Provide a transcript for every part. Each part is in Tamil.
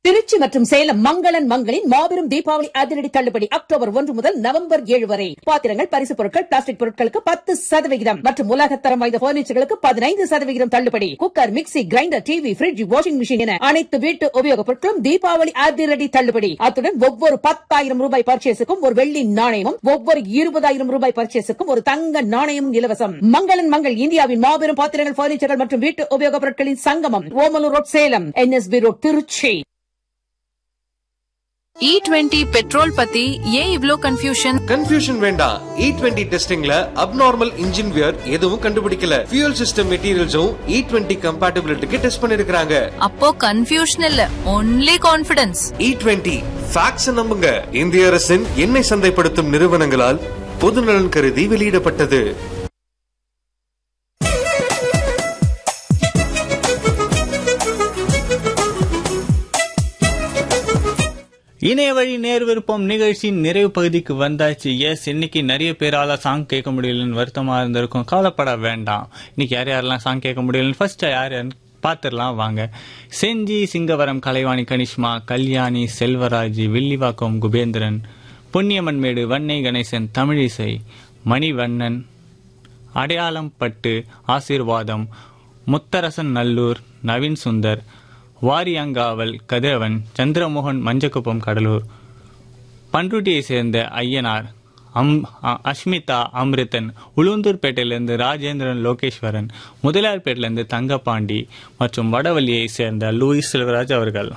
திருச்சி மற்றும் சேலம் மங்களன் மங்களின் மாபெரும் தீபாவளி அதிரடி தள்ளுபடி அக்டோபர் 1 முதல் நவம்பர் 7 வரை. பாத்திரங்கள், பரிசு பொருட்கள், பிளாஸ்டிக் பொருட்களுக்கு 10% மற்றும் உலகத்தரம் வாய்ந்த பர்னிச்சர்களுக்கு 15% தள்ளுபடி. Cooker, mixie, grinder, TV, bridge, washing machine என அனைத்து வீட்டு உபயோகப் பொருட்களும் தீபாவளி அதிரடி தள்ளுபடி. அத்துடன் ஒவ்வொரு 10,000 ரூபாய் பர்ச்சேஸுக்கும் ஒரு வெள்ளி நாணயமும், ஒவ்வொரு 20,000 ரூபாய் பர்ச்சேஸுக்கும் ஒரு தங்க நாணயமும் இலவசம். மங்களன் மங்கள் இந்தியாவின் மாபெரும் பாத்திரங்கள், பர்னிச்சர்கள் மற்றும் வீட்டு உபயோகப் பொருட்களின் சங்கமம். Omalur road, Salem. NSB road, Trichy. E20 petrol பத்தி ஏன் இவ்ளோ கன்ஃபியூஷன் வேண்டாம். E20 டெஸ்டிங்ல அப்நார்மல் இன்ஜின் வியர் எதுவும் கண்டுபிடிக்கல. ஃபியூல் சிஸ்டம் மெட்டீரியல்ஸும் E20 கம்பேட்டிபிலிட்டிக்கு டெஸ்ட் பண்ணிருக்காங்க. அப்போ கன்ஃபியூஷன் இல்ல, ஒன்லி கான்ஃபிடன்ஸ். E20 ஃபேக்ட்ஸ் நம்புங்க. இந்திய அரசின் எண்ணெய் சந்தைப்படுத்தும் நிறுவனங்களால் பொதுநலன் கருதி வெளியிடப்பட்டது. இணைய வழி நேர் விருப்பம் நிகழ்ச்சியின் நிறைவு பகுதிக்கு வந்தாச்சு. இன்னைக்கு நிறைய பேரால சாங் கேட்க முடியலன்னு வருத்தமா இருந்திருக்கும். கவலைப்பட வேண்டாம். இன்னைக்கு யாரெல்லாம் சாங் கேட்க முடியலன்னு ஃபர்ஸ்ட் யார் பார்த்துடலாம் வாங்க. செஞ்சி, சிங்கவரம், கலைவாணி, கனிஷ்மா, கல்யாணி, செல்வராஜ், வில்லிவாக்கம், குபேந்திரன், பொன்னியம்மன்மேடு, வன்னை கணேசன், தமிழிசை, மணிவண்ணன், அடையாளம் பட்டு, ஆசீர்வாதம், முத்தரசன் நல்லூர், நவீன் சுந்தர், வாரியாங்காவல், கதிரவன், சந்திரமோகன், மஞ்சக்குப்பம், கடலூர், பன்ருட்டியை சேர்ந்த ஐயனார், அஷ்மிதா, அமிர்தன், உளுந்தூர்பேட்டையிலிருந்து ராஜேந்திரன், லோகேஸ்வரன், முதலியார்பேட்டிலிருந்து தங்கப்பாண்டி மற்றும் வடவள்ளியை சேர்ந்த லூயிஸ் செல்வராஜ் அவர்கள்.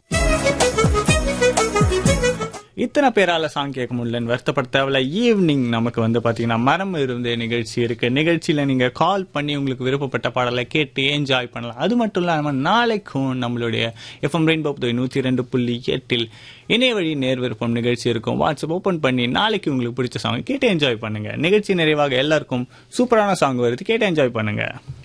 இத்தனை பேரால சாங் கேட்க முடியலன்னு வருத்தப்பட தேவையில்ல. ஈவினிங் நமக்கு பாத்தீங்கன்னா மரம் இருந்த நிகழ்ச்சி இருக்கு. நிகழ்ச்சியில நீங்க கால் பண்ணி உங்களுக்கு விருப்பப்பட்ட பாடலை கேட்டு என்ஜாய் பண்ணலாம். அது மட்டும் இல்லாம நாளைக்கும் நம்மளுடைய FM ரெயின்போ 102.8 இணைய வழி நேர் விருப்பம் நிகழ்ச்சி இருக்கும். வாட்ஸ்அப் ஓபன் பண்ணி நாளைக்கு உங்களுக்கு பிடிச்ச சாங் கேட்டு என்ஜாய் பண்ணுங்க. நிகழ்ச்சி நிறைவாக எல்லாருக்கும் சூப்பரான சாங் வருது, கேட்டு என்ஜாய் பண்ணுங்க.